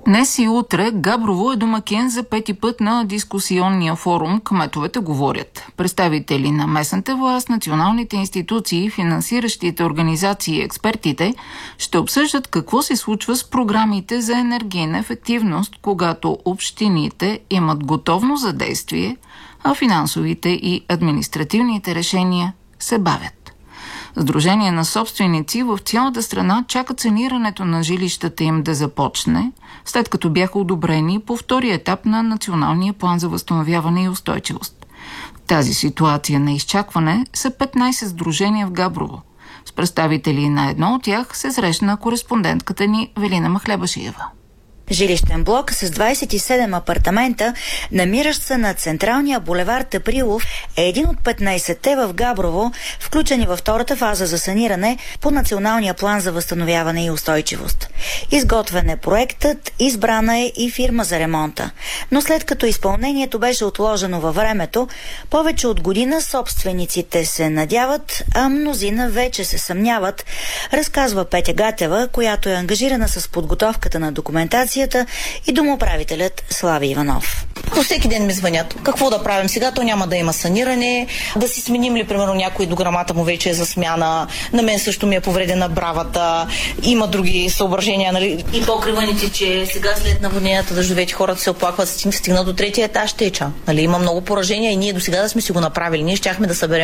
Днес и утре Габрово е домакин за пети път на дискусионния форум "Кметовете говорят". Представители на местната власт, националните институции, финансиращите организации и експертите ще обсъждат какво се случва с програмите за енергийна ефективност, когато общините имат готовност за действие, а финансовите и административните решения се бавят. Сдружения на собственици в цялата страна чакат санирането на жилищата им да започне, след като бяха одобрени по втория етап на Националния план за възстановяване и устойчивост. В тази ситуация на изчакване са 15 сдружения в Габрово. С представители на едно от тях се срещна кореспондентката ни Велина Махлебашиева. Жилищен блок с 27 апартамента, намиращ се на централния булевард Априлов, е един от 15-те в Габрово, включени във втората фаза за саниране по Националния план за възстановяване и устойчивост. Изготвен е проектът, избрана е и фирма за ремонта. Но след като изпълнението беше отложено във времето, повече от година собствениците се надяват, а мнозина вече се съмняват, разказва Петя Гатева, която е ангажирана с подготовката на документация, и домоуправителят Слави Иванов. По всеки ден ми звънят. Какво да правим сега? То няма да има саниране. Да си сменим ли, примерно, някой дограмата му вече е за смяна. На мен също ми е повредена бравата. Има други съображения, нали? И покриваните, че сега след наводненията дъждовете хората се оплакват, стигна до третия етаж теча. Нали? Има много поражения и ние до сега да сме си го направили. Ние щяхме да съберем